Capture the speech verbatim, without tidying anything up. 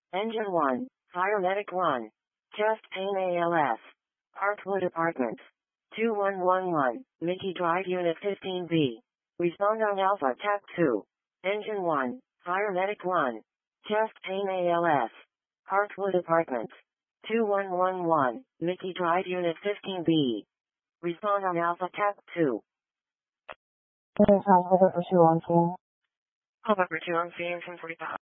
Engine one, Fire Medic one. Chest Pain A L S. Heartwood Apartments. two one one one, Mickey Drive Unit fifteen B. Respond on Alpha T A C two. Engine one, Fire Medic one. Chest Pain A L S. Heartwood Apartments. two one one one, Mickey Drive Unit fifteen B. Respond on Alpha T A C two. Over pursuing scene. Over pursuing scene, ten forty-five.